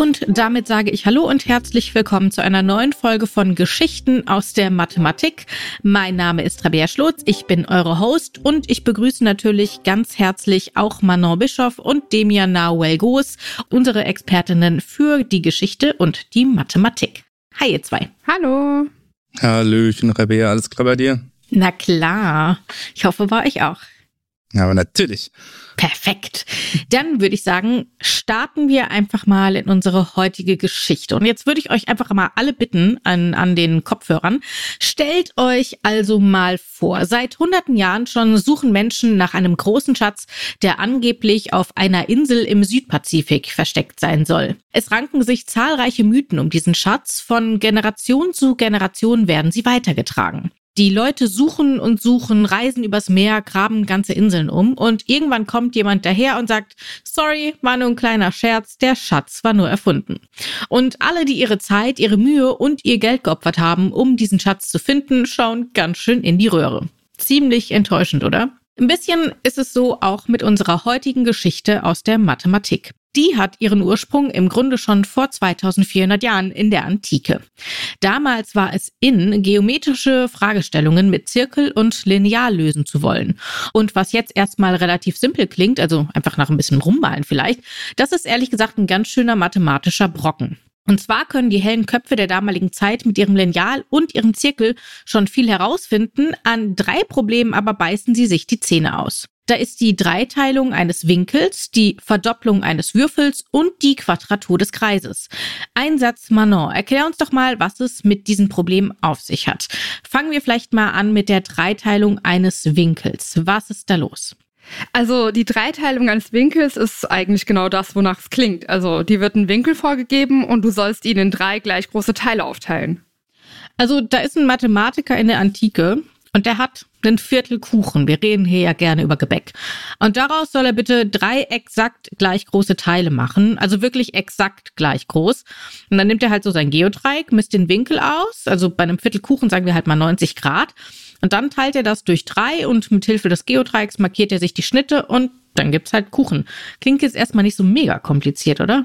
Und damit sage ich Hallo und herzlich willkommen zu einer neuen Folge von Geschichten aus der Mathematik. Mein Name ist Rabea Schlotz, ich bin eure Host und ich begrüße natürlich ganz herzlich auch Manon Bischoff und Demian Nahuel-Goos, unsere Expertinnen für die Geschichte und die Mathematik. Hi ihr zwei. Hallo. Hallöchen Rabea, alles klar bei dir? Na klar, ich hoffe bei euch auch. Ja, aber natürlich. Perfekt. Dann würde ich sagen, starten wir einfach mal in unsere heutige Geschichte. Und jetzt würde ich euch einfach mal alle bitten an den Kopfhörern. Stellt euch also mal vor, seit hunderten Jahren schon suchen Menschen nach einem großen Schatz, der angeblich auf einer Insel im Südpazifik versteckt sein soll. Es ranken sich zahlreiche Mythen um diesen Schatz. Von Generation zu Generation werden sie weitergetragen. Die Leute suchen und suchen, reisen übers Meer, graben ganze Inseln um und irgendwann kommt jemand daher und sagt, sorry, war nur ein kleiner Scherz, der Schatz war nur erfunden. Und alle, die ihre Zeit, ihre Mühe und ihr Geld geopfert haben, um diesen Schatz zu finden, schauen ganz schön in die Röhre. Ziemlich enttäuschend, oder? Ein bisschen ist es so auch mit unserer heutigen Geschichte aus der Mathematik. Die hat ihren Ursprung im Grunde schon vor 2400 Jahren in der Antike. Damals war es in, geometrische Fragestellungen mit Zirkel und Lineal lösen zu wollen. Und was jetzt erstmal relativ simpel klingt, also einfach nach ein bisschen rummalen vielleicht, das ist ehrlich gesagt ein ganz schöner mathematischer Brocken. Und zwar können die hellen Köpfe der damaligen Zeit mit ihrem Lineal und ihrem Zirkel schon viel herausfinden, an 3 Problemen aber beißen sie sich die Zähne aus. Da ist die Dreiteilung eines Winkels, die Verdopplung eines Würfels und die Quadratur des Kreises. Ein Satz, Manon, erklär uns doch mal, was es mit diesem Problem auf sich hat. Fangen wir vielleicht mal an mit der Dreiteilung eines Winkels. Was ist da los? Also die Dreiteilung eines Winkels ist eigentlich genau das, wonach es klingt. Also dir wird ein Winkel vorgegeben und du sollst ihn in 3 gleich große Teile aufteilen. Also da ist ein Mathematiker in der Antike und der hat einen Viertel Kuchen. Wir reden hier ja gerne über Gebäck. Und daraus soll er bitte 3 exakt gleich große Teile machen. Also wirklich exakt gleich groß. Und dann nimmt er halt so sein Geodreieck, misst den Winkel aus. Also bei einem Viertel Kuchen sagen wir halt mal 90 Grad. Und dann teilt er das durch 3 und mit Hilfe des Geodreiecks markiert er sich die Schnitte und dann gibt's halt Kuchen. Klingt jetzt erstmal nicht so mega kompliziert, oder?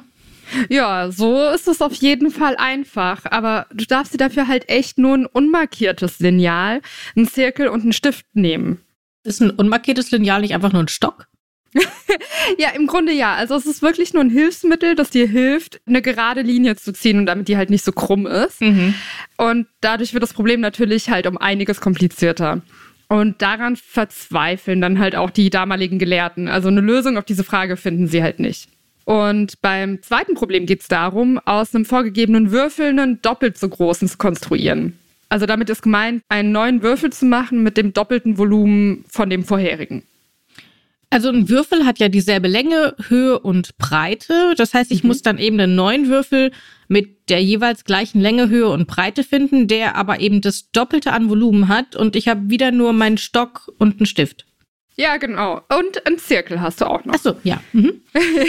Ja, so ist es auf jeden Fall einfach. Aber du darfst dir dafür halt echt nur ein unmarkiertes Lineal, einen Zirkel und einen Stift nehmen. Ist ein unmarkiertes Lineal nicht einfach nur ein Stock? Ja, im Grunde ja. Also es ist wirklich nur ein Hilfsmittel, das dir hilft, eine gerade Linie zu ziehen und damit die halt nicht so krumm ist. Mhm. Und dadurch wird das Problem natürlich halt um einiges komplizierter. Und daran verzweifeln dann halt auch die damaligen Gelehrten. Also eine Lösung auf diese Frage finden sie halt nicht. Und beim zweiten Problem geht es darum, aus einem vorgegebenen Würfel einen doppelt so großen zu konstruieren. Also damit ist gemeint, einen neuen Würfel zu machen mit dem doppelten Volumen von dem vorherigen. Also ein Würfel hat ja dieselbe Länge, Höhe und Breite. Das heißt, ich muss dann eben einen neuen Würfel mit der jeweils gleichen Länge, Höhe und Breite finden, der aber eben das Doppelte an Volumen hat. Und ich habe wieder nur meinen Stock und einen Stift. Ja, genau. Und einen Zirkel hast du auch noch. Ach so, ja. Mhm.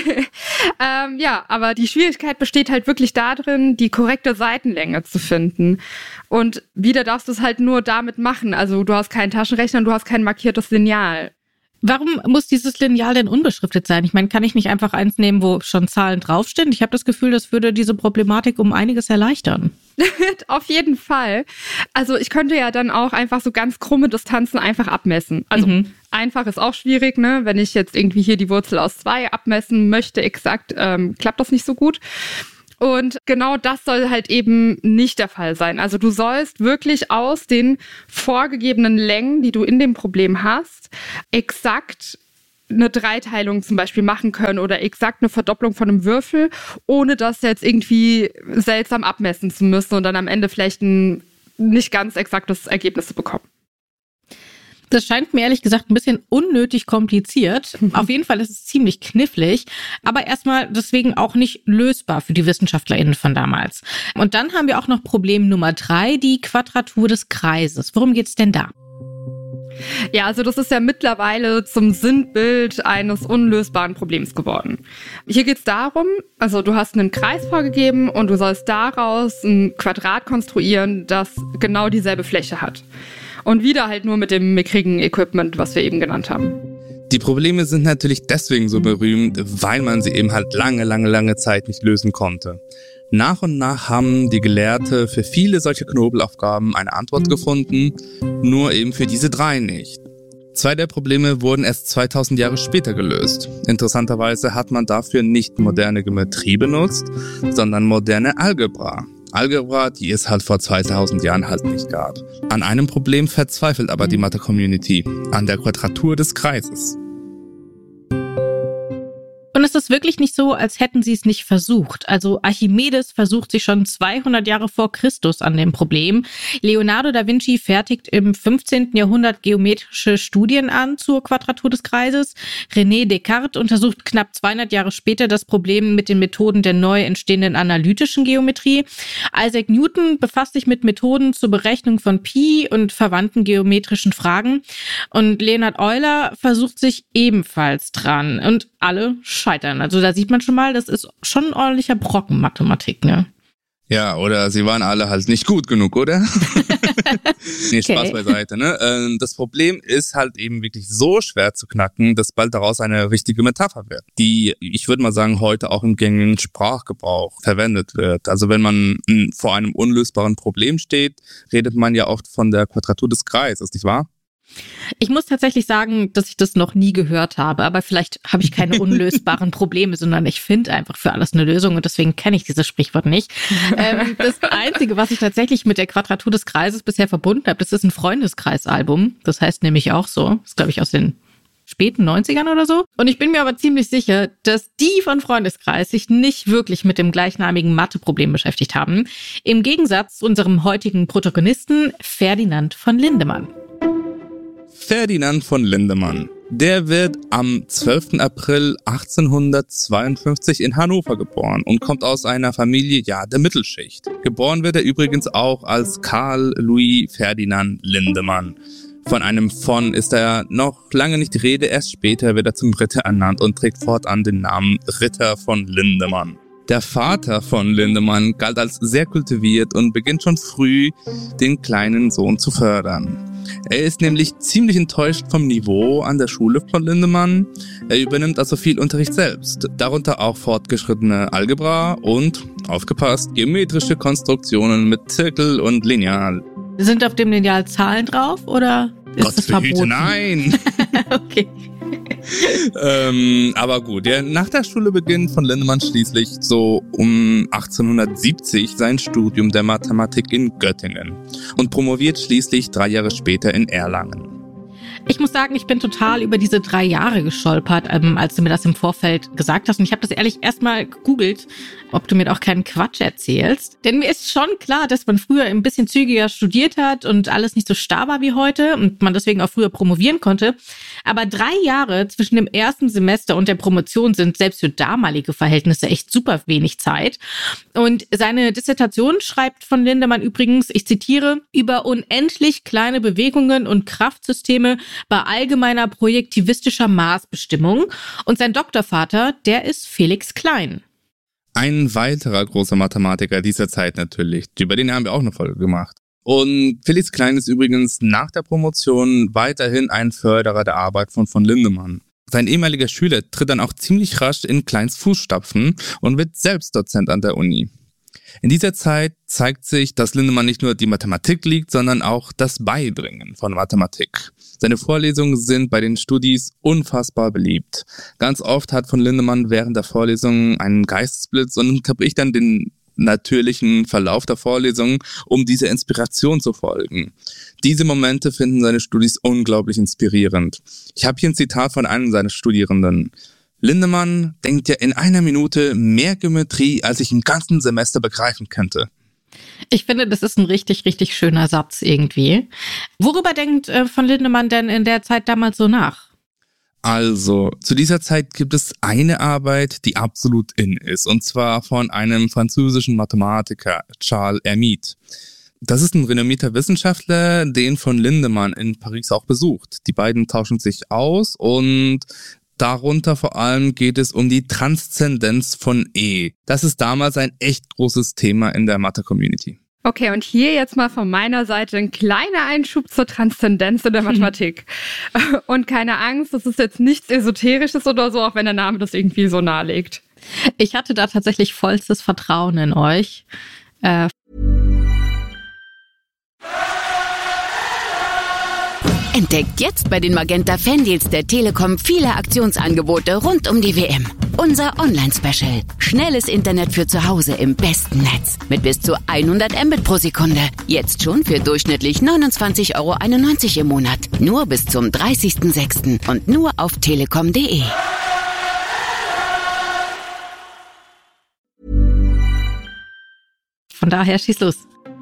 Ja, aber die Schwierigkeit besteht halt wirklich darin, die korrekte Seitenlänge zu finden. Und wieder darfst du es halt nur damit machen. Also du hast keinen Taschenrechner und du hast kein markiertes Lineal. Warum muss dieses Lineal denn unbeschriftet sein? Ich meine, kann ich nicht einfach eins nehmen, wo schon Zahlen draufstehen? Ich habe das Gefühl, das würde diese Problematik um einiges erleichtern. Auf jeden Fall. Also ich könnte ja dann auch einfach so ganz krumme Distanzen einfach abmessen. Also einfach ist auch schwierig, ne? Wenn ich jetzt irgendwie hier die Wurzel aus 2 abmessen möchte, exakt, klappt das nicht so gut. Und genau das soll halt eben nicht der Fall sein. Also du sollst wirklich aus den vorgegebenen Längen, die du in dem Problem hast, exakt eine Dreiteilung zum Beispiel machen können oder exakt eine Verdopplung von einem Würfel, ohne das jetzt irgendwie seltsam abmessen zu müssen und dann am Ende vielleicht ein nicht ganz exaktes Ergebnis zu bekommen. Das scheint mir ehrlich gesagt ein bisschen unnötig kompliziert. Auf jeden Fall ist es ziemlich knifflig, aber erstmal deswegen auch nicht lösbar für die WissenschaftlerInnen von damals. Und dann haben wir auch noch Problem Nummer 3, die Quadratur des Kreises. Worum geht's denn da? Ja, also das ist ja mittlerweile zum Sinnbild eines unlösbaren Problems geworden. Hier geht's darum, also du hast einen Kreis vorgegeben und du sollst daraus ein Quadrat konstruieren, das genau dieselbe Fläche hat. Und wieder halt nur mit dem mickrigen Equipment, was wir eben genannt haben. Die Probleme sind natürlich deswegen so berühmt, weil man sie eben halt lange Zeit nicht lösen konnte. Nach und nach haben die Gelehrte für viele solche Knobelaufgaben eine Antwort gefunden, nur eben für diese 3 nicht. 2 der Probleme wurden erst 2000 Jahre später gelöst. Interessanterweise hat man dafür nicht moderne Geometrie benutzt, sondern moderne Algebra. Algebra, die es halt vor 2000 Jahren halt nicht gab. An einem Problem verzweifelt aber die Mathe-Community, an der Quadratur des Kreises. Und es ist wirklich nicht so, als hätten sie es nicht versucht. Also Archimedes versucht sich schon 200 Jahre vor Christus an dem Problem. Leonardo da Vinci fertigt im 15. Jahrhundert geometrische Studien an zur Quadratur des Kreises. René Descartes untersucht knapp 200 Jahre später das Problem mit den Methoden der neu entstehenden analytischen Geometrie. Isaac Newton befasst sich mit Methoden zur Berechnung von Pi und verwandten geometrischen Fragen. Und Leonhard Euler versucht sich ebenfalls dran. Und alle scheitern. Also da sieht man schon mal, das ist schon ein ordentlicher Brocken Mathematik, ne? Ja, oder sie waren alle halt nicht gut genug, oder? Nee, Spaß beiseite, ne? Das Problem ist halt eben wirklich so schwer zu knacken, dass bald daraus eine richtige Metapher wird, die, ich würde mal sagen, heute auch im gängigen Sprachgebrauch verwendet wird. Also wenn man vor einem unlösbaren Problem steht, redet man ja oft von der Quadratur des Kreises, nicht wahr? Ich muss tatsächlich sagen, dass ich das noch nie gehört habe, aber vielleicht habe ich keine unlösbaren Probleme, sondern ich finde einfach für alles eine Lösung und deswegen kenne ich dieses Sprichwort nicht. Das Einzige, was ich tatsächlich mit der Quadratur des Kreises bisher verbunden habe, das ist ein Freundeskreisalbum. Das heißt nämlich auch so. Das ist, glaube ich, aus den späten 90ern oder so. Und ich bin mir aber ziemlich sicher, dass die von Freundeskreis sich nicht wirklich mit dem gleichnamigen Matheproblem beschäftigt haben. Im Gegensatz zu unserem heutigen Protagonisten Ferdinand von Lindemann. Ferdinand von Lindemann. Der wird am 12. April 1852 in Hannover geboren und kommt aus einer Familie, der Mittelschicht. Geboren wird er übrigens auch als Karl Louis Ferdinand Lindemann. Von einem von ist er noch lange nicht die Rede, erst später wird er zum Ritter ernannt und trägt fortan den Namen Ritter von Lindemann. Der Vater von Lindemann galt als sehr kultiviert und beginnt schon früh, den kleinen Sohn zu fördern. Er ist nämlich ziemlich enttäuscht vom Niveau an der Schule von Lindemann. Er übernimmt also viel Unterricht selbst, darunter auch fortgeschrittene Algebra und, aufgepasst, geometrische Konstruktionen mit Zirkel und Lineal. Sind auf dem Lineal Zahlen drauf oder ist Gott das behüte, verboten? nein! Okay. Aber gut, nach der Schule beginnt von Lindemann schließlich so um 1870 sein Studium der Mathematik in Göttingen und promoviert schließlich 3 Jahre später in Erlangen. Ich muss sagen, ich bin total über diese 3 Jahre gestolpert, als du mir das im Vorfeld gesagt hast. Und ich habe das ehrlich erstmal gegoogelt, ob du mir auch keinen Quatsch erzählst. Denn mir ist schon klar, dass man früher ein bisschen zügiger studiert hat und alles nicht so starr war wie heute und man deswegen auch früher promovieren konnte. Aber 3 Jahre zwischen dem ersten Semester und der Promotion sind selbst für damalige Verhältnisse echt super wenig Zeit. Und seine Dissertation schreibt von Lindemann übrigens, ich zitiere, über unendlich kleine Bewegungen und Kraftsysteme bei allgemeiner projektivistischer Maßbestimmung. Und sein Doktorvater, der ist Felix Klein. Ein weiterer großer Mathematiker dieser Zeit natürlich. Über den haben wir auch eine Folge gemacht. Und Felix Klein ist übrigens nach der Promotion weiterhin ein Förderer der Arbeit von Lindemann. Sein ehemaliger Schüler tritt dann auch ziemlich rasch in Kleins Fußstapfen und wird selbst Dozent an der Uni. In dieser Zeit zeigt sich, dass Lindemann nicht nur die Mathematik liegt, sondern auch das Beibringen von Mathematik. Seine Vorlesungen sind bei den Studis unfassbar beliebt. Ganz oft hat von Lindemann während der Vorlesung einen Geistesblitz und unterbricht dann den natürlichen Verlauf der Vorlesung, um dieser Inspiration zu folgen. Diese Momente finden seine Studis unglaublich inspirierend. Ich habe hier ein Zitat von einem seiner Studierenden. Lindemann denkt ja in einer Minute mehr Geometrie, als ich im ganzen Semester begreifen könnte. Ich finde, das ist ein richtig, richtig schöner Satz irgendwie. Worüber denkt von Lindemann denn in der Zeit damals so nach? Also, zu dieser Zeit gibt es eine Arbeit, die absolut in ist, und zwar von einem französischen Mathematiker, Charles Hermite. Das ist ein renommierter Wissenschaftler, den von Lindemann in Paris auch besucht. Die beiden tauschen sich aus und darunter vor allem geht es um die Transzendenz von E. Das ist damals ein echt großes Thema in der Mathe-Community. Okay, und hier jetzt mal von meiner Seite ein kleiner Einschub zur Transzendenz in der Mathematik. Und keine Angst, das ist jetzt nichts Esoterisches oder so, auch wenn der Name das irgendwie so nahelegt. Ich hatte da tatsächlich vollstes Vertrauen in euch. Entdeckt jetzt bei den Magenta Fandeals der Telekom viele Aktionsangebote rund um die WM. Unser Online-Special. Schnelles Internet für zu Hause im besten Netz. Mit bis zu 100 Mbit pro Sekunde. Jetzt schon für durchschnittlich 29,91 € im Monat. Nur bis zum 30.06. und nur auf telekom.de. Von daher schieß los.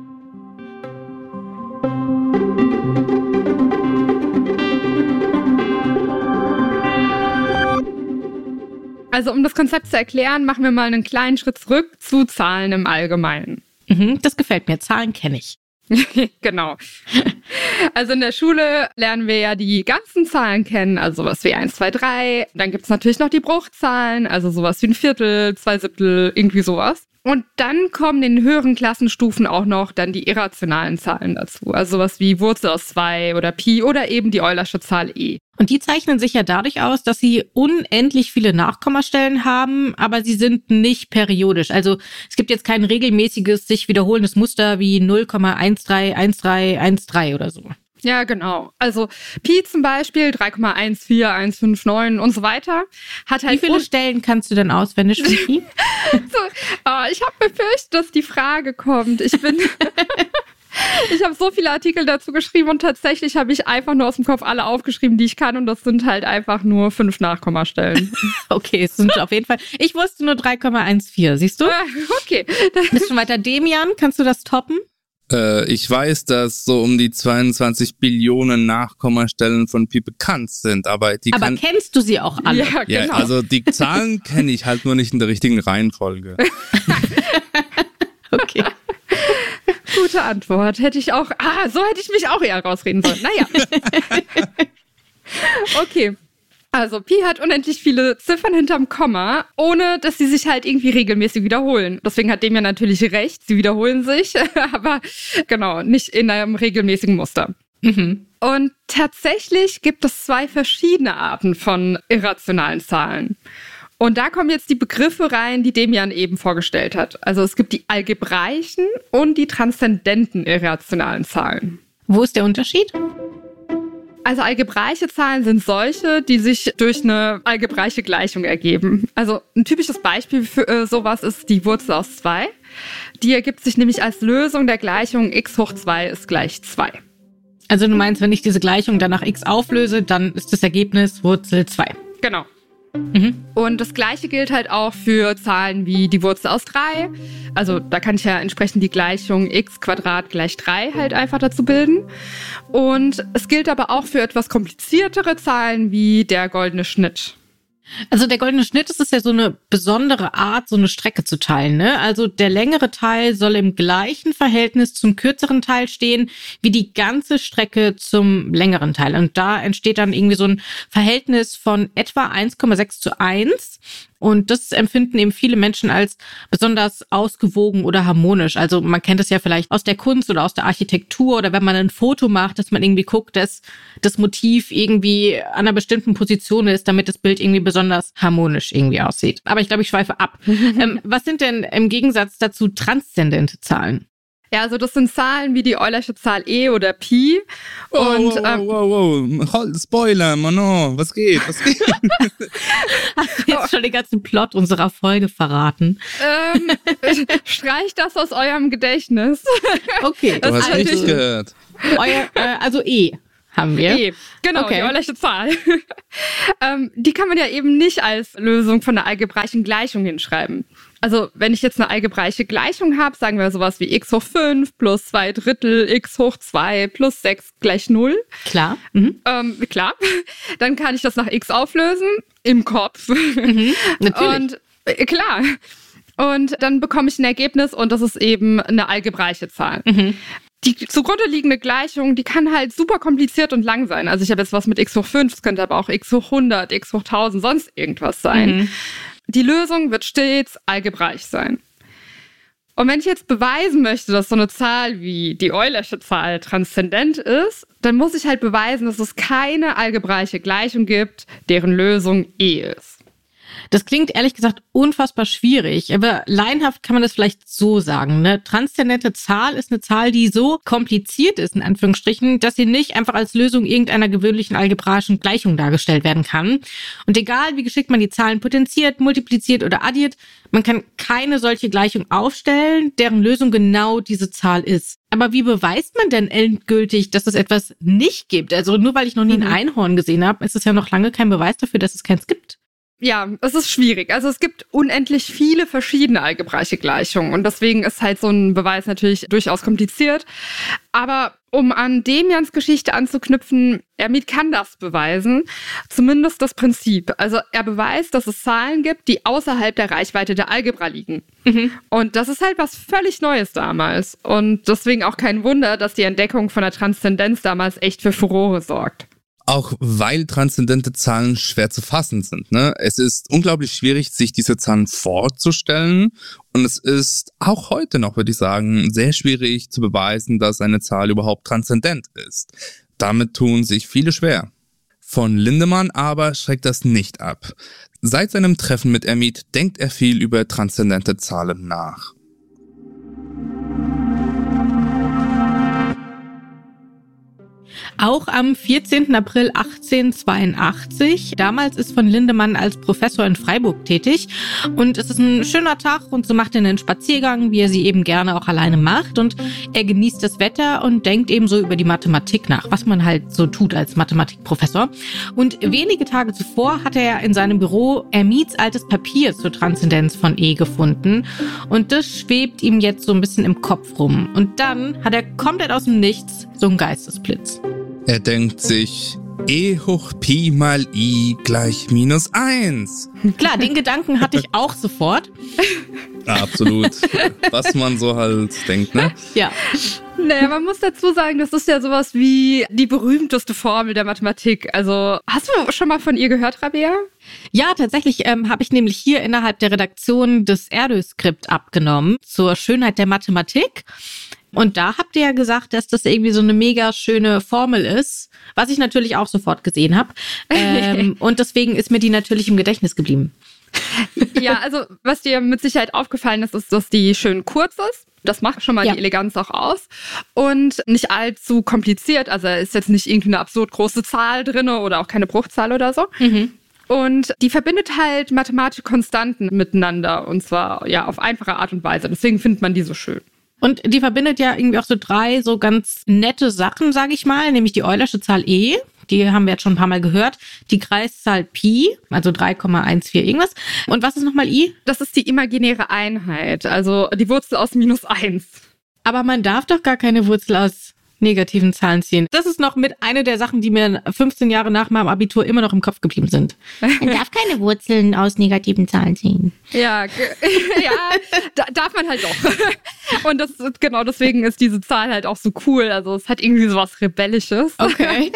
Also um das Konzept zu erklären, machen wir mal einen kleinen Schritt zurück zu Zahlen im Allgemeinen. Das gefällt mir. Zahlen kenne ich. Genau. Also in der Schule lernen wir ja die ganzen Zahlen kennen, also sowas wie 1, 2, 3. Dann gibt es natürlich noch die Bruchzahlen, also sowas wie ein Viertel, 2/7, irgendwie sowas. Und dann kommen in den höheren Klassenstufen auch noch dann die irrationalen Zahlen dazu. Also sowas wie Wurzel aus 2 oder Pi oder eben die Eulersche Zahl e. Und die zeichnen sich ja dadurch aus, dass sie unendlich viele Nachkommastellen haben, aber sie sind nicht periodisch. Also es gibt jetzt kein regelmäßiges, sich wiederholendes Muster wie 0,131313 oder so. Ja, genau. Also Pi zum Beispiel, 3,14159 und so weiter. Hat halt Wie viele Stellen kannst du denn auswendig für Pi? Ich habe befürchtet, dass die Frage kommt. Ich habe so viele Artikel dazu geschrieben und tatsächlich habe ich einfach nur aus dem Kopf alle aufgeschrieben, die ich kann, und das sind halt einfach nur 5 Nachkommastellen. Okay, es sind auf jeden Fall. Ich wusste nur 3,14, siehst du? Okay. Bist schon weiter. Demian, kannst du das toppen? Ich weiß, dass so um die 22 Billionen Nachkommastellen von Pi bekannt sind, aber kennst du sie auch alle? Ja, genau. Ja, also die Zahlen kenne ich halt nur nicht in der richtigen Reihenfolge. Okay. Gute Antwort. So hätte ich mich auch eher rausreden sollen. Naja. Okay. Also Pi hat unendlich viele Ziffern hinterm Komma, ohne dass sie sich halt irgendwie regelmäßig wiederholen. Deswegen hat dem ja natürlich recht, sie wiederholen sich, aber genau, nicht in einem regelmäßigen Muster. Und tatsächlich gibt es 2 verschiedene Arten von irrationalen Zahlen. Und da kommen jetzt die Begriffe rein, die Demian eben vorgestellt hat. Also es gibt die algebraischen und die transzendenten irrationalen Zahlen. Wo ist der Unterschied? Also algebraische Zahlen sind solche, die sich durch eine algebraische Gleichung ergeben. Also ein typisches Beispiel für sowas ist die Wurzel aus 2. Die ergibt sich nämlich als Lösung der Gleichung x hoch 2 ist gleich 2. Also du meinst, wenn ich diese Gleichung dann nach x auflöse, dann ist das Ergebnis Wurzel 2. Genau. Und das Gleiche gilt halt auch für Zahlen wie die Wurzel aus 3. Also da kann ich ja entsprechend die Gleichung x² gleich 3 halt einfach dazu bilden. Und es gilt aber auch für etwas kompliziertere Zahlen wie der goldene Schnitt. Also der goldene Schnitt, das ist ja so eine besondere Art, so eine Strecke zu teilen, ne? Also der längere Teil soll im gleichen Verhältnis zum kürzeren Teil stehen, wie die ganze Strecke zum längeren Teil. Und da entsteht dann irgendwie so ein Verhältnis von etwa 1,6:1. Und das empfinden eben viele Menschen als besonders ausgewogen oder harmonisch. Also man kennt es ja vielleicht aus der Kunst oder aus der Architektur oder wenn man ein Foto macht, dass man irgendwie guckt, dass das Motiv irgendwie an einer bestimmten Position ist, damit das Bild irgendwie besonders harmonisch irgendwie aussieht. Aber ich glaube, ich schweife ab. Was sind denn im Gegensatz dazu transzendente Zahlen? Ja, also das sind Zahlen wie die Eulersche Zahl e oder Pi. Und, Halt, Spoiler, Mano, was geht? Hast du jetzt schon den ganzen Plot unserer Folge verraten? Streich das aus eurem Gedächtnis. Okay. Du hast nichts gehört. Also E haben wir. E, genau, Okay. die Eulersche Zahl. Die kann man ja eben nicht als Lösung von einer algebraischen Gleichung hinschreiben. Also wenn ich jetzt eine algebraische Gleichung habe, sagen wir sowas wie x hoch 5 plus 2/3 x hoch 2 plus 6 gleich 0. Klar. Klar. Dann kann ich das nach x auflösen im Kopf. Natürlich. Und klar. Und dann bekomme ich ein Ergebnis und das ist eben eine algebraische Zahl. Die zugrunde liegende Gleichung, die kann halt super kompliziert und lang sein. Also ich habe jetzt was mit x hoch 5, es könnte aber auch x hoch 100, x hoch 1000, sonst irgendwas sein. Die Lösung wird stets algebraisch sein. Und wenn ich jetzt beweisen möchte, dass so eine Zahl wie die Eulersche Zahl transzendent ist, dann muss ich halt beweisen, dass es keine algebraische Gleichung gibt, deren Lösung E ist. Das klingt ehrlich gesagt unfassbar schwierig, aber laienhaft kann man das vielleicht so sagen. Eine transzendente Zahl ist eine Zahl, die so kompliziert ist, in Anführungsstrichen, dass sie nicht einfach als Lösung irgendeiner gewöhnlichen algebraischen Gleichung dargestellt werden kann. Und egal, wie geschickt man die Zahlen potenziert, multipliziert oder addiert, man kann keine solche Gleichung aufstellen, deren Lösung genau diese Zahl ist. Aber wie beweist man denn endgültig, dass es etwas nicht gibt? Also nur weil ich noch nie ein Einhorn gesehen habe, ist es ja noch lange kein Beweis dafür, dass es keins gibt. Ja, es ist schwierig. Also es gibt unendlich viele verschiedene algebraische Gleichungen und deswegen ist halt so ein Beweis natürlich durchaus kompliziert. Aber um an Demians Geschichte anzuknüpfen, Hermite kann das beweisen, zumindest das Prinzip. Also er beweist, dass es Zahlen gibt, die außerhalb der Reichweite der Algebra liegen. Und das ist halt was völlig Neues damals. Und deswegen auch kein Wunder, dass die Entdeckung von der Transzendenz damals echt für Furore sorgt. Auch weil transzendente Zahlen schwer zu fassen sind. Ne? Es ist unglaublich schwierig, sich diese Zahlen vorzustellen. Und es ist auch heute noch, würde ich sagen, sehr schwierig zu beweisen, dass eine Zahl überhaupt transzendent ist. Damit tun sich viele schwer. Von Lindemann aber schreckt das nicht ab. Seit seinem Treffen mit Hermite denkt er viel über transzendente Zahlen nach. Auch am 14. April 1882. Damals ist von Lindemann als Professor in Freiburg tätig. Und es ist ein schöner Tag und so macht er einen Spaziergang, wie er sie eben gerne auch alleine macht. Und er genießt das Wetter und denkt eben so über die Mathematik nach, was man halt so tut als Mathematikprofessor. Und wenige Tage zuvor hat er in seinem Büro Hermites altes Papier zur Transzendenz von E gefunden. Und das schwebt ihm jetzt so ein bisschen im Kopf rum. Und dann hat er komplett aus dem Nichts so einen Geistesblitz. Er denkt sich, E hoch Pi mal I gleich -1. Klar, den Gedanken hatte ich auch sofort. Absolut. Was man so halt denkt, ne? Ja. Naja, man muss dazu sagen, das ist ja sowas wie die berühmteste Formel der Mathematik. Also, hast du schon mal von ihr gehört, Rabea? Ja, tatsächlich habe ich nämlich hier innerhalb der Redaktion das Erdős-Skript abgenommen zur Schönheit der Mathematik. Und da habt ihr ja gesagt, dass das irgendwie so eine mega schöne Formel ist, was ich natürlich auch sofort gesehen habe. Und deswegen ist mir die natürlich im Gedächtnis geblieben. Ja, also was dir mit Sicherheit aufgefallen ist, ist, dass die schön kurz ist. Das macht schon mal die Eleganz auch aus. Und nicht allzu kompliziert. Also ist jetzt nicht irgendwie eine absurd große Zahl drin oder auch keine Bruchzahl oder so. Und die verbindet halt mathematische Konstanten miteinander. Und zwar ja auf einfache Art und Weise. Deswegen findet man die so schön. Und die verbindet ja irgendwie auch so 3 so ganz nette Sachen, sage ich mal, nämlich die Eulersche Zahl E, die haben wir jetzt schon ein paar Mal gehört, die Kreiszahl Pi, also 3,14 irgendwas. Und was ist nochmal I? Das ist die imaginäre Einheit, also die Wurzel aus -1. Aber man darf doch gar keine Wurzel aus negativen Zahlen ziehen. Das ist noch mit einer der Sachen, die mir 15 Jahre nach meinem Abitur immer noch im Kopf geblieben sind. Man darf keine Wurzeln aus negativen Zahlen ziehen. Ja, darf man halt doch. Und das genau deswegen ist diese Zahl halt auch so cool. Also es hat irgendwie so was Rebellisches. Okay.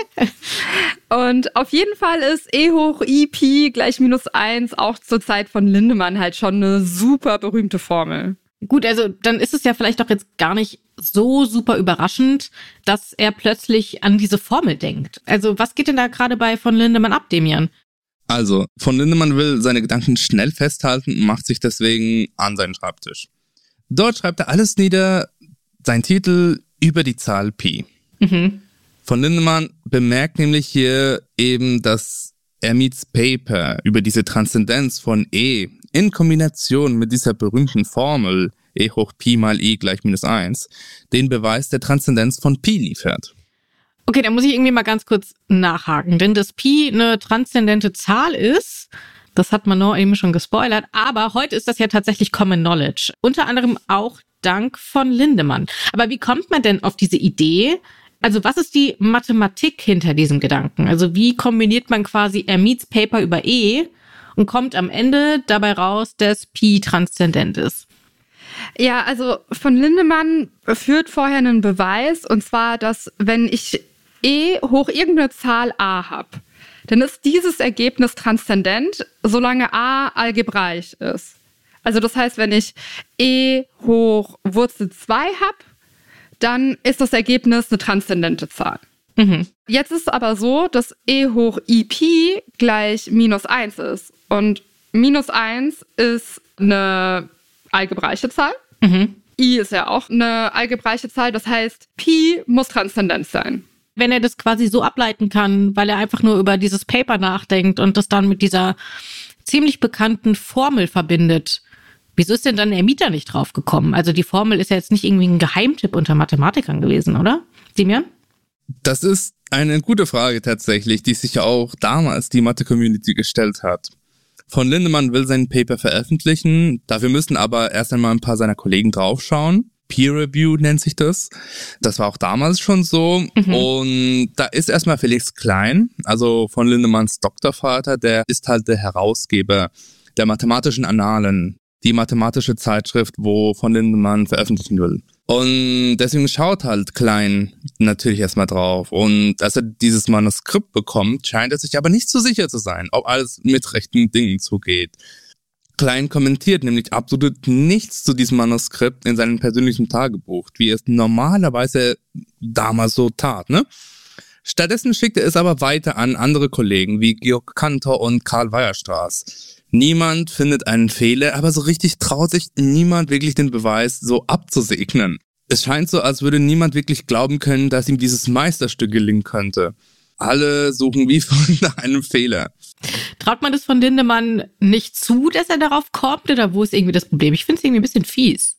Und auf jeden Fall ist E hoch I Pi gleich -1 auch zur Zeit von Lindemann halt schon eine super berühmte Formel. Gut, also dann ist es ja vielleicht doch jetzt gar nicht so super überraschend, dass er plötzlich an diese Formel denkt. Also was geht denn da gerade bei von Lindemann ab, Demian? Also, von Lindemann will seine Gedanken schnell festhalten und macht sich deswegen an seinen Schreibtisch. Dort schreibt er alles nieder, sein Titel über die Zahl Pi. Von Lindemann bemerkt nämlich hier eben, dass Hermites Paper über diese Transzendenz von E in Kombination mit dieser berühmten Formel E hoch Pi mal I gleich -1 den Beweis der Transzendenz von Pi liefert. Okay, da muss ich irgendwie mal ganz kurz nachhaken, denn dass Pi eine transzendente Zahl ist, das hat Manon eben schon gespoilert, aber heute ist das ja tatsächlich Common Knowledge. Unter anderem auch dank von Lindemann. Aber wie kommt man denn auf diese Idee? Also was ist die Mathematik hinter diesem Gedanken? Also wie kombiniert man quasi Hermites Paper über E und kommt am Ende dabei raus, dass Pi transzendent ist? Ja, also von Lindemann führt vorher einen Beweis, und zwar, dass wenn ich E hoch irgendeine Zahl A habe, dann ist dieses Ergebnis transzendent, solange A algebraisch ist. Also das heißt, wenn ich e hoch Wurzel 2 habe, dann ist das Ergebnis eine transzendente Zahl. Jetzt ist es aber so, dass e hoch i Pi gleich -1 ist. Und -1 ist eine algebraische Zahl. I ist ja auch eine algebraische Zahl. Das heißt, Pi muss transzendent sein. Wenn er das quasi so ableiten kann, weil er einfach nur über dieses Paper nachdenkt und das dann mit dieser ziemlich bekannten Formel verbindet, wieso ist denn dann der Mieter nicht drauf gekommen? Also die Formel ist ja jetzt nicht irgendwie ein Geheimtipp unter Mathematikern gewesen, oder? Demian? Das ist eine gute Frage tatsächlich, die sich ja auch damals die Mathe-Community gestellt hat. Von Lindemann will sein Paper veröffentlichen, dafür müssen aber erst einmal ein paar seiner Kollegen draufschauen. Peer Review nennt sich das. Das war auch damals schon so. Und da ist erstmal Felix Klein, also von Lindemanns Doktorvater, der ist halt der Herausgeber der mathematischen Annalen, die mathematische Zeitschrift, wo von Lindemann veröffentlichen will. Und deswegen schaut halt Klein natürlich erstmal drauf. Und als er dieses Manuskript bekommt, scheint er sich aber nicht so sicher zu sein, ob alles mit rechten Dingen zugeht. Klein kommentiert nämlich absolut nichts zu diesem Manuskript in seinem persönlichen Tagebuch, wie er es normalerweise damals so tat, ne? Stattdessen schickt er es aber weiter an andere Kollegen wie Georg Cantor und Karl Weierstraß. Niemand findet einen Fehler, aber so richtig traut sich niemand wirklich den Beweis so abzusegnen. Es scheint so, als würde niemand wirklich glauben können, dass ihm dieses Meisterstück gelingen könnte. Alle suchen wie nach einem Fehler. Traut man das von Lindemann nicht zu, dass er darauf kommt? Oder wo ist irgendwie das Problem? Ich finde es irgendwie ein bisschen fies.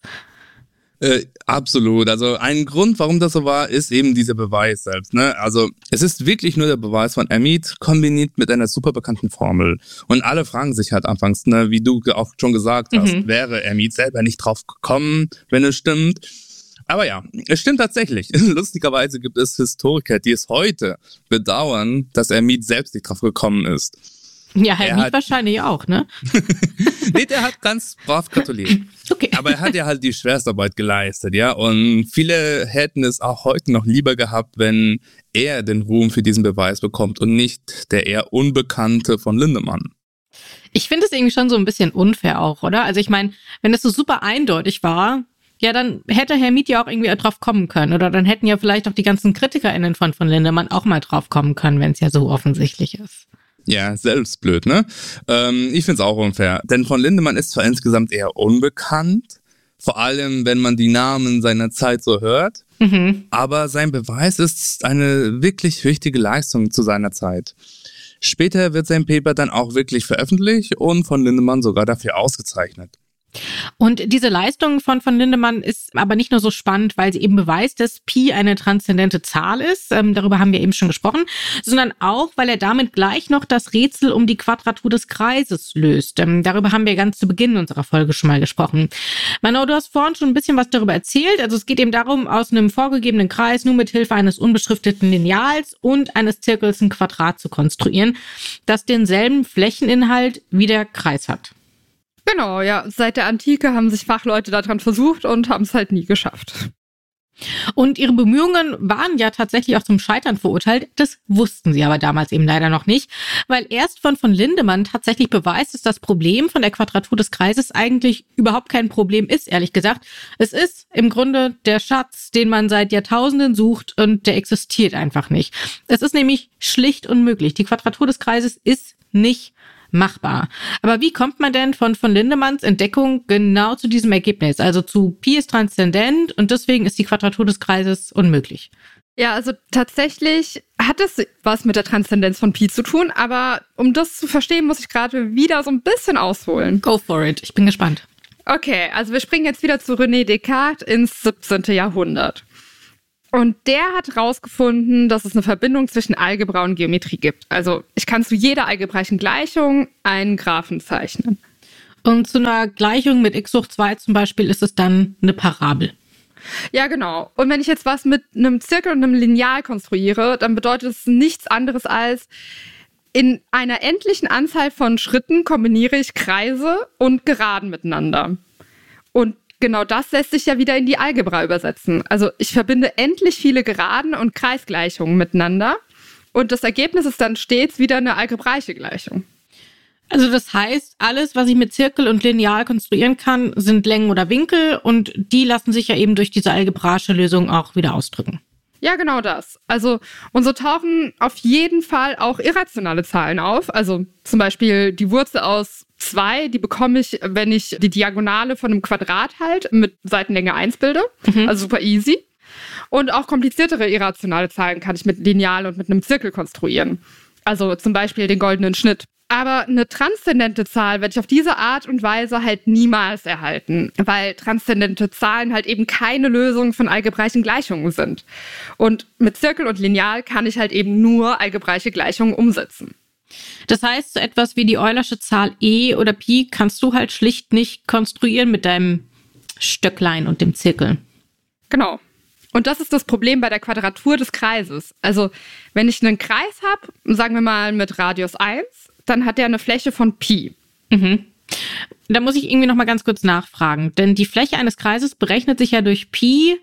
Absolut. Also ein Grund, warum das so war, ist eben dieser Beweis selbst. Ne? Also es ist wirklich nur der Beweis von Hermite kombiniert mit einer super bekannten Formel. Und alle fragen sich halt anfangs, ne, wie du auch schon gesagt hast, wäre Hermite selber nicht drauf gekommen, wenn es stimmt. Aber ja, es stimmt tatsächlich. Lustigerweise gibt es Historiker, die es heute bedauern, dass Hermite selbst nicht drauf gekommen ist. Ja, Hermite wahrscheinlich auch, ne? Nee, der hat ganz brav gratuliert. Okay. Aber er hat ja halt die Schwerstarbeit geleistet, ja. Und viele hätten es auch heute noch lieber gehabt, wenn er den Ruhm für diesen Beweis bekommt und nicht der eher Unbekannte von Lindemann. Ich finde es irgendwie schon so ein bisschen unfair auch, oder? Also ich meine, wenn es so super eindeutig war, ja, dann hätte Hermite ja auch irgendwie drauf kommen können. Oder dann hätten ja vielleicht auch die ganzen KritikerInnen von Lindemann auch mal drauf kommen können, wenn es ja so offensichtlich ist. Ja, selbst blöd, ne? Ich find's auch unfair. Denn von Lindemann ist zwar insgesamt eher unbekannt, vor allem wenn man die Namen seiner Zeit so hört, aber sein Beweis ist eine wirklich wichtige Leistung zu seiner Zeit. Später wird sein Paper dann auch wirklich veröffentlicht und von Lindemann sogar dafür ausgezeichnet. Und diese Leistung von Lindemann ist aber nicht nur so spannend, weil sie eben beweist, dass Pi eine transzendente Zahl ist, darüber haben wir eben schon gesprochen, sondern auch, weil er damit gleich noch das Rätsel um die Quadratur des Kreises löst. Darüber haben wir ganz zu Beginn unserer Folge schon mal gesprochen. Manu, du hast vorhin schon ein bisschen was darüber erzählt. Also es geht eben darum, aus einem vorgegebenen Kreis nur mit Hilfe eines unbeschrifteten Lineals und eines Zirkels ein Quadrat zu konstruieren, das denselben Flächeninhalt wie der Kreis hat. Genau, ja. Seit der Antike haben sich Fachleute daran versucht und haben es halt nie geschafft. Und ihre Bemühungen waren ja tatsächlich auch zum Scheitern verurteilt. Das wussten sie aber damals eben leider noch nicht, weil erst von Lindemann tatsächlich beweist, dass das Problem von der Quadratur des Kreises eigentlich überhaupt kein Problem ist, ehrlich gesagt. Es ist im Grunde der Schatz, den man seit Jahrtausenden sucht und der existiert einfach nicht. Es ist nämlich schlicht unmöglich. Die Quadratur des Kreises ist nicht machbar. Aber wie kommt man denn von Lindemanns Entdeckung genau zu diesem Ergebnis? Also zu Pi ist transzendent und deswegen ist die Quadratur des Kreises unmöglich. Ja, also tatsächlich hat es was mit der Transzendenz von Pi zu tun, aber um das zu verstehen, muss ich gerade wieder so ein bisschen ausholen. Go for it, ich bin gespannt. Okay, also wir springen jetzt wieder zu René Descartes ins 17. Jahrhundert. Und der hat rausgefunden, dass es eine Verbindung zwischen Algebra und Geometrie gibt. Also ich kann zu jeder algebraischen Gleichung einen Graphen zeichnen. Und zu einer Gleichung mit x hoch 2 zum Beispiel ist es dann eine Parabel. Ja, genau. Und wenn ich jetzt was mit einem Zirkel und einem Lineal konstruiere, dann bedeutet es nichts anderes als, in einer endlichen Anzahl von Schritten kombiniere ich Kreise und Geraden miteinander. Und genau das lässt sich ja wieder in die Algebra übersetzen. Also ich verbinde endlich viele Geraden und Kreisgleichungen miteinander und das Ergebnis ist dann stets wieder eine algebraische Gleichung. Also das heißt, alles, was ich mit Zirkel und Lineal konstruieren kann, sind Längen oder Winkel und die lassen sich ja eben durch diese algebraische Lösung auch wieder ausdrücken. Ja, genau das. Also, und so tauchen auf jeden Fall auch irrationale Zahlen auf. Also zum Beispiel die Wurzel aus 2, die bekomme ich, wenn ich die Diagonale von einem Quadrat halt mit Seitenlänge 1 bilde. Also super easy. Und auch kompliziertere irrationale Zahlen kann ich mit Lineal und mit einem Zirkel konstruieren. Also zum Beispiel den goldenen Schnitt. Aber eine transzendente Zahl werde ich auf diese Art und Weise halt niemals erhalten, weil transzendente Zahlen halt eben keine Lösung von algebraischen Gleichungen sind. Und mit Zirkel und Lineal kann ich halt eben nur algebraische Gleichungen umsetzen. Das heißt, so etwas wie die Eulersche Zahl e oder Pi kannst du halt schlicht nicht konstruieren mit deinem Stöcklein und dem Zirkel. Genau. Und das ist das Problem bei der Quadratur des Kreises. Also wenn ich einen Kreis habe, sagen wir mal mit Radius 1, dann hat der eine Fläche von Pi. Da muss ich irgendwie noch mal ganz kurz nachfragen. Denn die Fläche eines Kreises berechnet sich ja durch Pi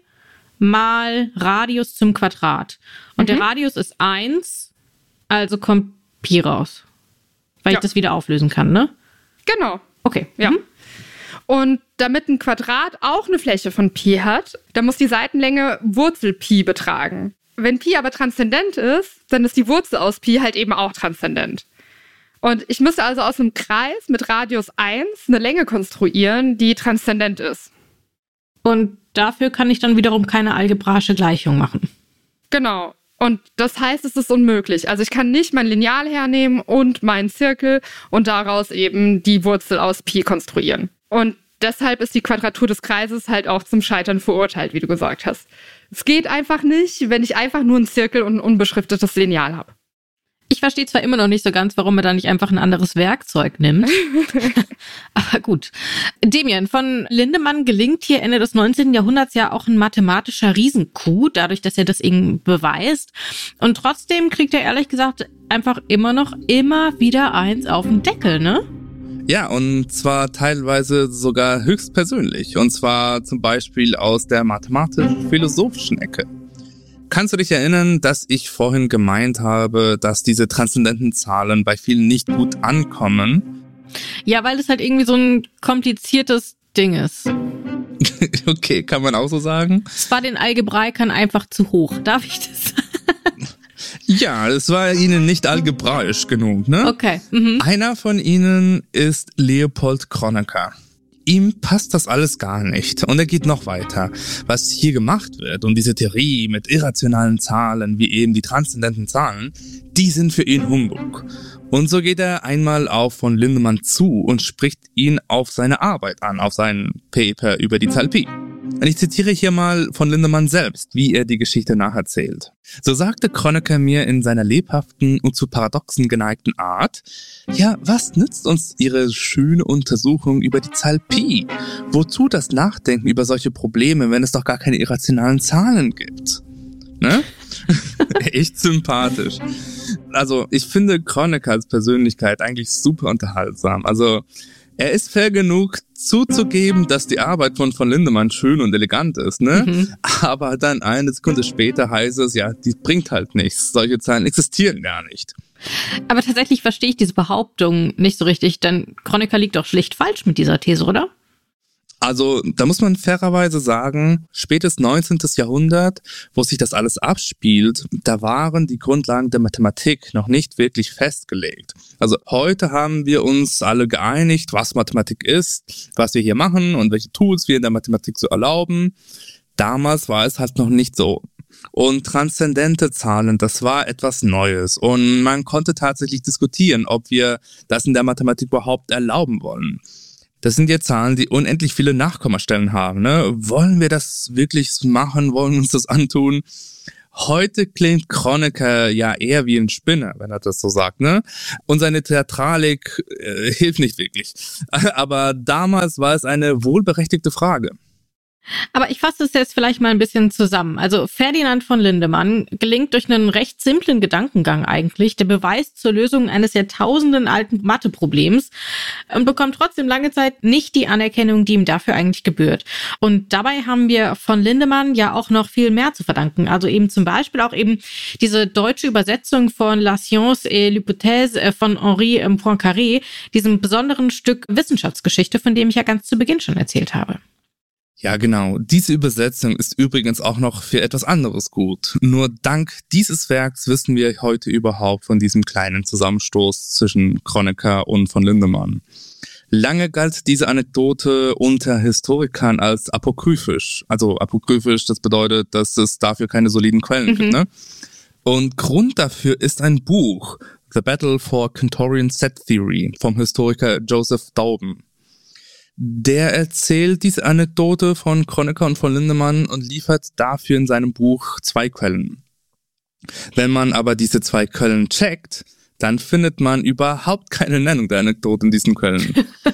mal Radius zum Quadrat. Und der Radius ist 1, also kommt Pi raus. Weil ich das wieder auflösen kann, ne? Genau. Okay. Ja. Und damit ein Quadrat auch eine Fläche von Pi hat, dann muss die Seitenlänge Wurzel Pi betragen. Wenn Pi aber transzendent ist, dann ist die Wurzel aus Pi halt eben auch transzendent. Und ich müsste also aus einem Kreis mit Radius 1 eine Länge konstruieren, die transzendent ist. Und dafür kann ich dann wiederum keine algebraische Gleichung machen. Genau. Und das heißt, es ist unmöglich. Also ich kann nicht mein Lineal hernehmen und meinen Zirkel und daraus eben die Wurzel aus Pi konstruieren. Und deshalb ist die Quadratur des Kreises halt auch zum Scheitern verurteilt, wie du gesagt hast. Es geht einfach nicht, wenn ich einfach nur einen Zirkel und ein unbeschriftetes Lineal habe. Ich verstehe zwar immer noch nicht so ganz, warum er da nicht einfach ein anderes Werkzeug nimmt. Aber gut. Demian, von Lindemann gelingt hier Ende des 19. Jahrhunderts ja auch ein mathematischer Riesencoup, dadurch, dass er das eben beweist. Und trotzdem kriegt er ehrlich gesagt einfach immer wieder eins auf den Deckel, ne? Ja, und zwar teilweise sogar höchstpersönlich. Und zwar zum Beispiel aus der mathematisch-philosophischen Ecke. Kannst du dich erinnern, dass ich vorhin gemeint habe, dass diese transzendenten Zahlen bei vielen nicht gut ankommen? Ja, weil das halt irgendwie so ein kompliziertes Ding ist. Okay, kann man auch so sagen? Es war den Algebraikern einfach zu hoch. Darf ich das sagen? Ja, es war ihnen nicht algebraisch genug, ne? Okay. Einer von ihnen ist Leopold Kronecker. Ihm passt das alles gar nicht. Und er geht noch weiter. Was hier gemacht wird und diese Theorie mit irrationalen Zahlen, wie eben die transzendenten Zahlen, die sind für ihn Humbug. Und so geht er einmal auf von Lindemann zu und spricht ihn auf seine Arbeit an, auf sein Paper über die Zahl Pi. Und ich zitiere hier mal von Lindemann selbst, wie er die Geschichte nacherzählt. So sagte Kronecker mir in seiner lebhaften und zu Paradoxen geneigten Art: Ja, was nützt uns Ihre schöne Untersuchung über die Zahl Pi? Wozu das Nachdenken über solche Probleme, wenn es doch gar keine irrationalen Zahlen gibt? Ne? Echt sympathisch. Also, ich finde Kronecker als Persönlichkeit eigentlich super unterhaltsam. Also, er ist fair genug zuzugeben, dass die Arbeit von Lindemann schön und elegant ist, ne? Aber dann eine Sekunde später heißt es, ja, die bringt halt nichts. Solche Zahlen existieren gar nicht. Aber tatsächlich verstehe ich diese Behauptung nicht so richtig, denn Kronecker liegt doch schlicht falsch mit dieser These, oder? Also, da muss man fairerweise sagen, spätes 19. Jahrhundert, wo sich das alles abspielt, da waren die Grundlagen der Mathematik noch nicht wirklich festgelegt. Also heute haben wir uns alle geeinigt, was Mathematik ist, was wir hier machen und welche Tools wir in der Mathematik so erlauben. Damals war es halt noch nicht so. Und transzendente Zahlen, das war etwas Neues. Und man konnte tatsächlich diskutieren, ob wir das in der Mathematik überhaupt erlauben wollen. Das sind ja Zahlen, die unendlich viele Nachkommastellen haben, ne? Wollen wir das wirklich machen? Wollen wir uns das antun? Heute klingt Kronecker ja eher wie ein Spinner, wenn er das so sagt, ne? Und seine Theatralik hilft nicht wirklich. Aber damals war es eine wohlberechtigte Frage. Aber ich fasse es jetzt vielleicht mal ein bisschen zusammen. Also Ferdinand von Lindemann gelingt durch einen recht simplen Gedankengang eigentlich der Beweis zur Lösung eines jahrtausendenalten Matheproblems und bekommt trotzdem lange Zeit nicht die Anerkennung, die ihm dafür eigentlich gebührt. Und dabei haben wir von Lindemann ja auch noch viel mehr zu verdanken. Also eben zum Beispiel auch eben diese deutsche Übersetzung von La Science et l'Hypothèse von Henri Poincaré, diesem besonderen Stück Wissenschaftsgeschichte, von dem ich ja ganz zu Beginn schon erzählt habe. Ja, genau. Diese Übersetzung ist übrigens auch noch für etwas anderes gut. Nur dank dieses Werks wissen wir heute überhaupt von diesem kleinen Zusammenstoß zwischen Kronecker und von Lindemann. Lange galt diese Anekdote unter Historikern als apokryphisch. Also apokryphisch, das bedeutet, dass es dafür keine soliden Quellen gibt, ne? Und Grund dafür ist ein Buch, The Battle for Cantorian Set Theory, vom Historiker Joseph Dauben. Der erzählt diese Anekdote von Kronecker und von Lindemann und liefert dafür in seinem Buch 2 Quellen. Wenn man aber diese 2 Quellen checkt, dann findet man überhaupt keine Nennung der Anekdote in diesen Quellen.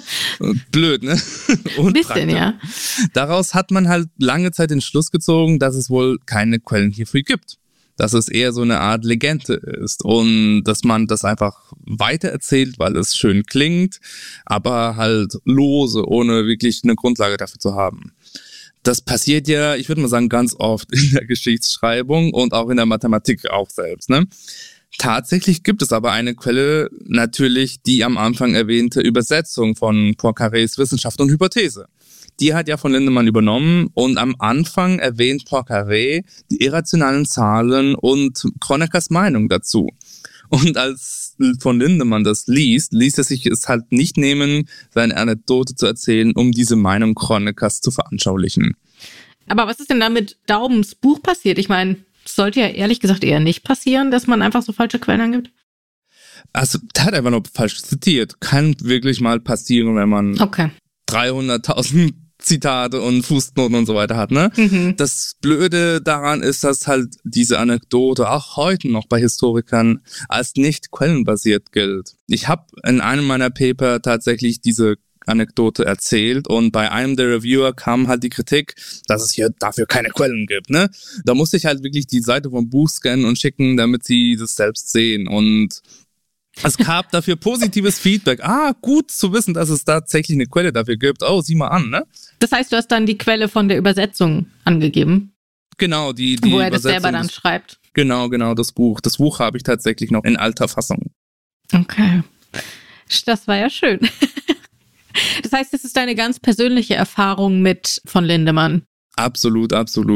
Blöd, ne? Und bisschen, ja. Daraus hat man halt lange Zeit den Schluss gezogen, dass es wohl keine Quellen hierfür gibt. Dass es eher so eine Art Legende ist und dass man das einfach weitererzählt, weil es schön klingt, aber halt lose, ohne wirklich eine Grundlage dafür zu haben. Das passiert ja, ich würde mal sagen, ganz oft in der Geschichtsschreibung und auch in der Mathematik auch selbst, ne? Tatsächlich gibt es aber eine Quelle, natürlich die am Anfang erwähnte Übersetzung von Poincarés Wissenschaft und Hypothese. Die hat ja von Lindemann übernommen und am Anfang erwähnt Poincaré die irrationalen Zahlen und Kroneckers Meinung dazu. Und als von Lindemann das liest er sich es halt nicht nehmen, seine Anekdote zu erzählen, um diese Meinung Kroneckers zu veranschaulichen. Aber was ist denn da mit Daubens Buch passiert? Ich meine, es sollte ja ehrlich gesagt eher nicht passieren, dass man einfach so falsche Quellen angibt. Also, der hat einfach nur falsch zitiert. Kann wirklich mal passieren, wenn man 300.000 Zitate und Fußnoten und so weiter hat, ne? Das Blöde daran ist, dass halt diese Anekdote auch heute noch bei Historikern als nicht quellenbasiert gilt. Ich habe in einem meiner Paper tatsächlich diese Anekdote erzählt und bei einem der Reviewer kam halt die Kritik, dass es hier dafür keine Quellen gibt, ne? Da musste ich halt wirklich die Seite vom Buch scannen und schicken, damit sie das selbst sehen und es gab dafür positives Feedback. Gut zu wissen, dass es tatsächlich eine Quelle dafür gibt. Oh, sieh mal an, ne? Das heißt, du hast dann die Quelle von der Übersetzung angegeben? Genau, die wo er das selber dann schreibt. Genau, das Buch. Das Buch habe ich tatsächlich noch in alter Fassung. Okay. Das war ja schön. Das heißt, das ist deine ganz persönliche Erfahrung mit von Lindemann. Absolut.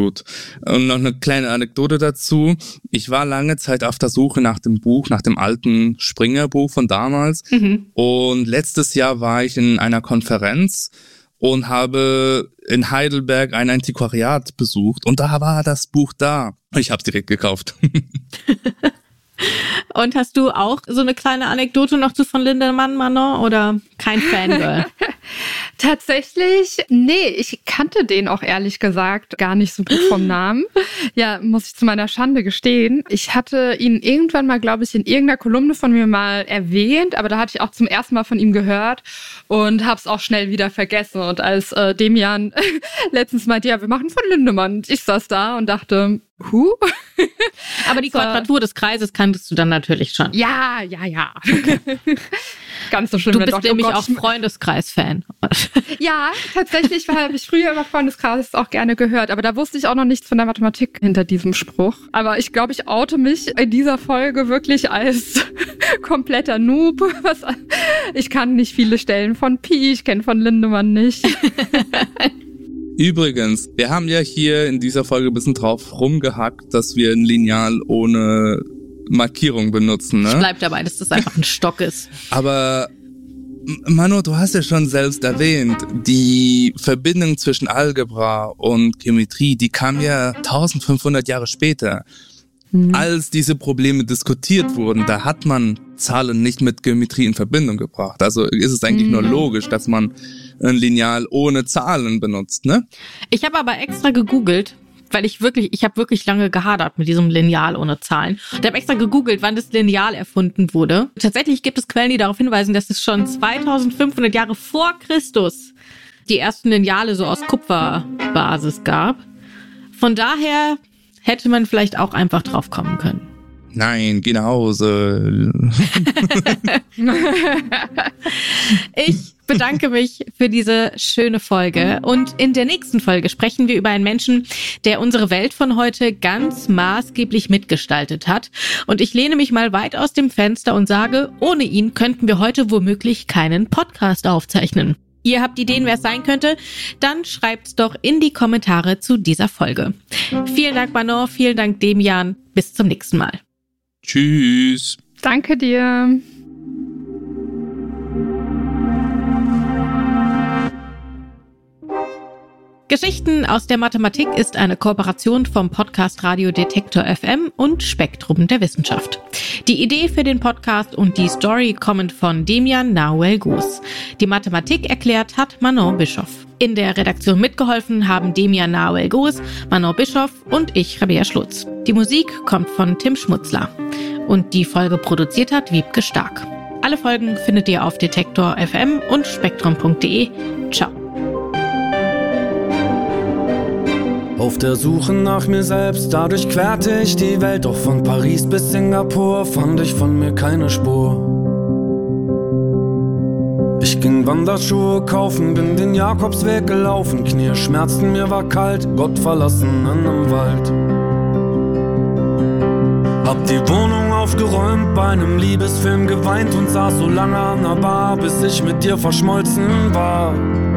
Und noch eine kleine Anekdote dazu. Ich war lange Zeit auf der Suche nach dem Buch, nach dem alten Springer-Buch von damals. Und letztes Jahr war ich in einer Konferenz und habe in Heidelberg ein Antiquariat besucht. Und da war das Buch da. Ich habe es direkt gekauft. Und hast du auch so eine kleine Anekdote noch zu von Lindemann, Manon, oder kein Fangirl? Tatsächlich, nee, ich kannte den auch ehrlich gesagt gar nicht so gut vom Namen. Ja, muss ich zu meiner Schande gestehen. Ich hatte ihn irgendwann mal, glaube ich, in irgendeiner Kolumne von mir mal erwähnt, aber da hatte ich auch zum ersten Mal von ihm gehört und habe es auch schnell wieder vergessen. Und als Demian letztens meinte, ja, wir machen von Lindemann, ich saß da und dachte, Aber die Quadratur des Kreises kanntest du dann natürlich schon. Ja. Okay. Ganz so schlimm. Du bist nämlich auch Freundeskreis-Fan. Ja, tatsächlich habe ich früher über Freundeskreis auch gerne gehört, aber da wusste ich auch noch nichts von der Mathematik hinter diesem Spruch. Aber ich glaube, ich oute mich in dieser Folge wirklich als kompletter Noob. Ich kann nicht viele Stellen von Pi, ich kenne von Lindemann nicht. Übrigens, wir haben ja hier in dieser Folge ein bisschen drauf rumgehackt, dass wir ein Lineal ohne Markierung benutzen, ne? Ich bleib dabei, dass das einfach ein Stock ist. Aber Manu, du hast ja schon selbst erwähnt, die Verbindung zwischen Algebra und Geometrie, die kam ja 1500 Jahre später. Als diese Probleme diskutiert wurden, da hat man Zahlen nicht mit Geometrie in Verbindung gebracht. Also ist es eigentlich nur logisch, dass man ein Lineal ohne Zahlen benutzt, ne? Ich habe aber extra gegoogelt, weil ich habe wirklich lange gehadert mit diesem Lineal ohne Zahlen. Und habe extra gegoogelt, wann das Lineal erfunden wurde. Tatsächlich gibt es Quellen, die darauf hinweisen, dass es schon 2500 Jahre vor Christus die ersten Lineale so aus Kupfer Basis gab. Von daher hätte man vielleicht auch einfach drauf kommen können. Nein, geh nach Hause. Ich bedanke mich für diese schöne Folge und in der nächsten Folge sprechen wir über einen Menschen, der unsere Welt von heute ganz maßgeblich mitgestaltet hat. Und ich lehne mich mal weit aus dem Fenster und sage, ohne ihn könnten wir heute womöglich keinen Podcast aufzeichnen. Ihr habt Ideen, wer es sein könnte? Dann schreibt's doch in die Kommentare zu dieser Folge. Vielen Dank, Manon, vielen Dank, Demian. Bis zum nächsten Mal. Tschüss. Danke dir. Geschichten aus der Mathematik ist eine Kooperation vom Podcast Radio Detektor FM und Spektrum der Wissenschaft. Die Idee für den Podcast und die Story kommen von Demian Nahuel Gus. Die Mathematik erklärt hat Manon Bischoff. In der Redaktion mitgeholfen haben Demian Nahuel Gus, Manon Bischoff und ich, Rabea Schlutz. Die Musik kommt von Tim Schmutzler. Und die Folge produziert hat Wiebke Stark. Alle Folgen findet ihr auf Detektor FM und spektrum.de. Ciao. Auf der Suche nach mir selbst, dadurch querte ich die Welt. Doch von Paris bis Singapur fand ich von mir keine Spur. Ich ging Wanderschuhe kaufen, bin den Jakobsweg gelaufen. Knie schmerzten, mir war kalt, Gott verlassen in einem Wald. Hab die Wohnung aufgeräumt, bei einem Liebesfilm geweint und saß so lange an der Bar, bis ich mit dir verschmolzen war.